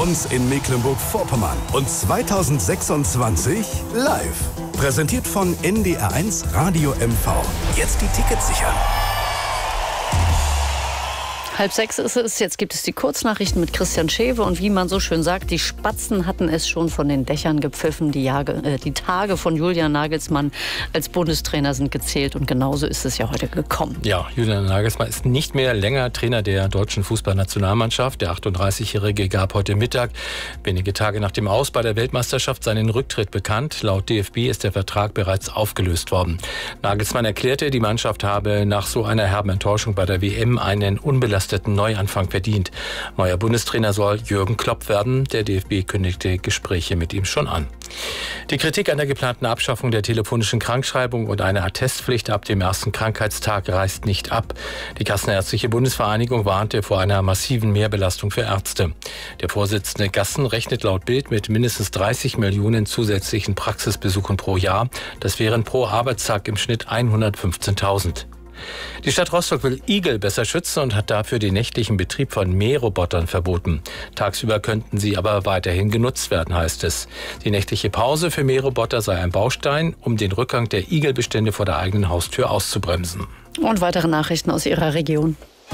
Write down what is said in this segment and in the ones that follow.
uns in Mecklenburg-Vorpommern und 2026 live. Präsentiert von NDR1 Radio MV. Jetzt die Tickets sichern. 5:30 ist es. Jetzt gibt es die Kurznachrichten mit Christian Schewe. Und wie man so schön sagt, die Spatzen hatten es schon von den Dächern gepfiffen. Die Tage von Julian Nagelsmann als Bundestrainer sind gezählt. Und genauso ist es ja heute gekommen. Ja, Julian Nagelsmann ist nicht mehr länger Trainer der deutschen Fußballnationalmannschaft. Der 38-Jährige gab heute Mittag, wenige Tage nach dem Aus bei der Weltmeisterschaft, seinen Rücktritt bekannt. Laut DFB ist der Vertrag bereits aufgelöst worden. Nagelsmann erklärte, die Mannschaft habe nach so einer herben Enttäuschung bei der WM einen unbelasteten Neuanfang verdient. Neuer Bundestrainer soll Jürgen Klopp werden. Der DFB kündigte Gespräche mit ihm schon an. Die Kritik an der geplanten Abschaffung der telefonischen Krankschreibung und einer Attestpflicht ab dem ersten Krankheitstag reißt nicht ab. Die Kassenärztliche Bundesvereinigung warnte vor einer massiven Mehrbelastung für Ärzte. Der Vorsitzende Gassen rechnet laut Bild mit mindestens 30 Millionen zusätzlichen Praxisbesuchen pro Jahr. Das wären pro Arbeitstag im Schnitt 115.000. Die Stadt Rostock will Igel besser schützen und hat dafür den nächtlichen Betrieb von Mährobotern verboten. Tagsüber könnten sie aber weiterhin genutzt werden, heißt es. Die nächtliche Pause für Mähroboter sei ein Baustein, um den Rückgang der Igelbestände vor der eigenen Haustür auszubremsen. Und weitere Nachrichten aus Ihrer Region.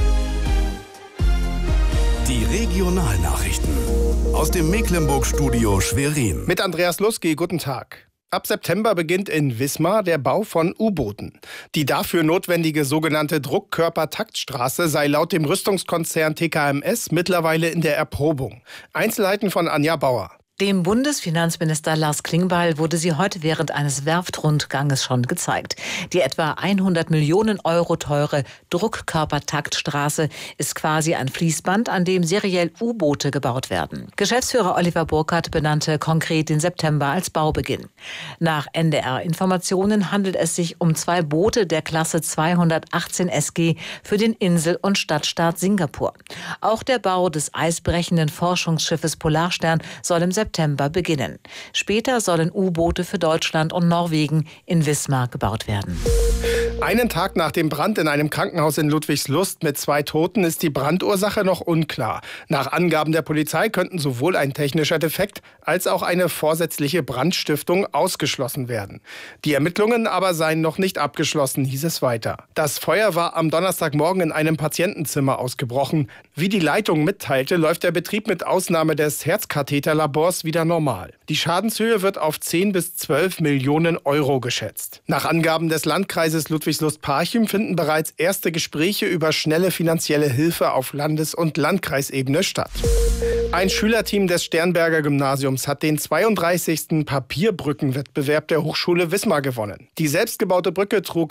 Die Regionalnachrichten aus dem Mecklenburg-Studio Schwerin. Mit Andreas Lusky, guten Tag. Ab September beginnt in Wismar der Bau von U-Booten. Die dafür notwendige sogenannte Druckkörpertaktstraße sei laut dem Rüstungskonzern TKMS mittlerweile in der Erprobung. Einzelheiten von Anja Bauer. Dem Bundesfinanzminister Lars Klingbeil wurde sie heute während eines Werftrundganges schon gezeigt. Die etwa 100 Millionen Euro teure Druckkörpertaktstraße ist quasi ein Fließband, an dem seriell U-Boote gebaut werden. Geschäftsführer Oliver Burkhardt benannte konkret den September als Baubeginn. Nach NDR-Informationen handelt es sich um 2 Boote der Klasse 218 SG für den Insel- und Stadtstaat Singapur. Auch der Bau des eisbrechenden Forschungsschiffes Polarstern soll im September beginnen. Später sollen U-Boote für Deutschland und Norwegen in Wismar gebaut werden. Einen Tag nach dem Brand in einem Krankenhaus in Ludwigslust mit 2 Toten ist die Brandursache noch unklar. Nach Angaben der Polizei könnten sowohl ein technischer Defekt als auch eine vorsätzliche Brandstiftung ausgeschlossen werden. Die Ermittlungen aber seien noch nicht abgeschlossen, hieß es weiter. Das Feuer war am Donnerstagmorgen in einem Patientenzimmer ausgebrochen. Wie die Leitung mitteilte, läuft der Betrieb mit Ausnahme des Herzkatheterlabors wieder normal. Die Schadenshöhe wird auf 10 bis 12 Millionen Euro geschätzt. Nach Angaben des Landkreises Ludwigslust-Parchim finden bereits erste Gespräche über schnelle finanzielle Hilfe auf Landes- und Landkreisebene statt. Ein Schülerteam des Sternberger Gymnasiums hat den 32. Papierbrückenwettbewerb der Hochschule Wismar gewonnen. Die selbstgebaute Brücke trug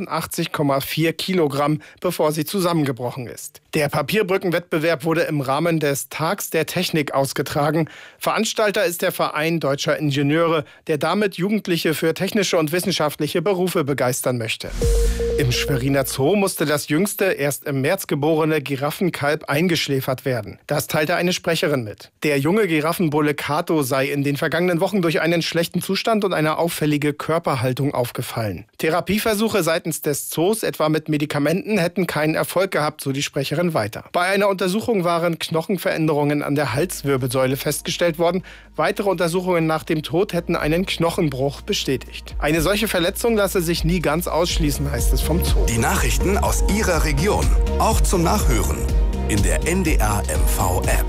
85,4 Kilogramm, bevor sie zusammengebrochen ist. Der Papierbrückenwettbewerb wurde im Rahmen des Tags der Technik ausgetragen. Veranstalter ist der Verein Deutscher Ingenieure, der damit Jugendliche für technische und wissenschaftliche Berufe begeistern möchte. Im Schweriner Zoo musste das jüngste, erst im März geborene Giraffenkalb eingeschläfert werden. Das teilte eine Sprecherin mit. Der junge Giraffenbulle Kato sei in den vergangenen Wochen durch einen schlechten Zustand und eine auffällige Körperhaltung aufgefallen. Therapieversuche seitens des Zoos, etwa mit Medikamenten, hätten keinen Erfolg gehabt, so die Sprecherin weiter. Bei einer Untersuchung waren Knochenveränderungen an der Halswirbelsäule festgestellt worden. Weitere Untersuchungen nach dem Tod hätten einen Knochenbruch bestätigt. Eine solche Verletzung lasse sich nie ganz ausschließen, heißt es vom Zoo. Die Nachrichten aus Ihrer Region, auch zum Nachhören in der NDR MV App.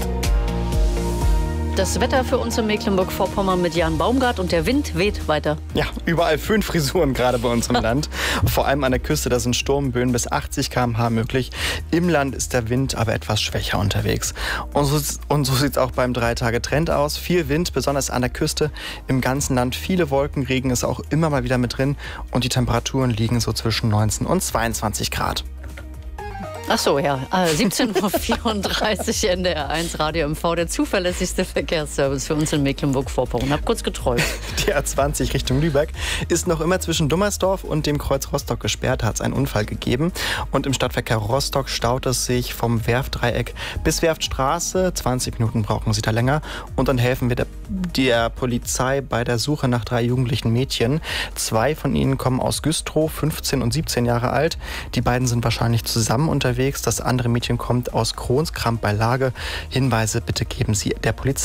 Das Wetter für uns in Mecklenburg-Vorpommern mit Jan Baumgart und der Wind weht weiter. Ja, überall Föhnfrisuren gerade bei uns im Land. Vor allem an der Küste, da sind Sturmböen bis 80 km/h möglich. Im Land ist der Wind aber etwas schwächer unterwegs. Und so sieht es auch beim 3-Tage-Trend aus. Viel Wind, besonders an der Küste. Im ganzen Land viele Wolken, Regen ist auch immer mal wieder mit drin. Und die Temperaturen liegen so zwischen 19 und 22 Grad. Ach so, ja. 17:34 Uhr NDR1 Radio MV, der zuverlässigste Verkehrsservice für uns in Mecklenburg-Vorpommern. Hab kurz geträumt. Die A20 Richtung Lübeck ist noch immer zwischen Dummersdorf und dem Kreuz Rostock gesperrt. Hat es einen Unfall gegeben. Und im Stadtverkehr Rostock staut es sich vom Werftdreieck bis Werftstraße. 20 Minuten brauchen Sie da länger. Und dann helfen wir der Polizei bei der Suche nach 3 jugendlichen Mädchen. 2 von ihnen kommen aus Güstrow, 15 und 17 Jahre alt. Die beiden sind wahrscheinlich zusammen unterwegs. Das andere Mädchen kommt aus Kronskramp bei Lage. Hinweise bitte geben Sie der Polizei.